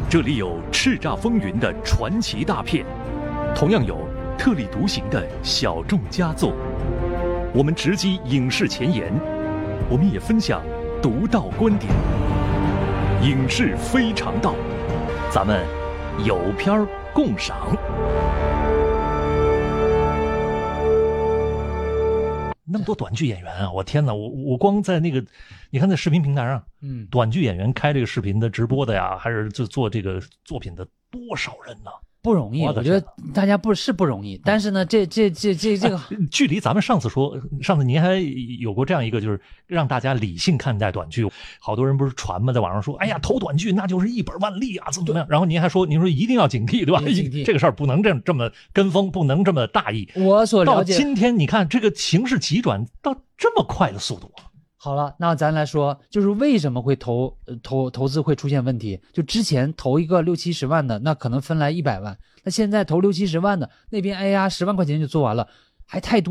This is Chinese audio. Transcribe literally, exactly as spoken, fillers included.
这里有叱咤风云的传奇大片，同样有特立独行的小众佳作。我们直击影视前沿，我们也分享独到观点。影视非常道，咱们有片儿共赏。那么多短剧演员啊！我天哪，我我光在那个，你看在视频平台上，嗯，短剧演员开这个视频的直播的呀，还是就做这个作品的多少人呢？ 不容易，我觉得大家不是不容易，但是呢，这这这这这个、 哎，距离咱们上次说，上次您还有过这样一个，就是让大家理性看待短剧。好多人不是传吗？在网上说，哎呀，投短剧那就是一本万利啊，怎么怎么样？然后您还说，您说一定要警惕，对吧？ 警惕这个事儿不能这这么跟风，不能这么大意。 我所了解， 到今天你看这个形势急转到这么快的速度。 好了，那咱来说，就是为什么会投投投资会出现问题？就之前投一个六七十万的，那可能分来一百万，那现在投六七十万的，那边哎呀十万块钱就做完了，还太多。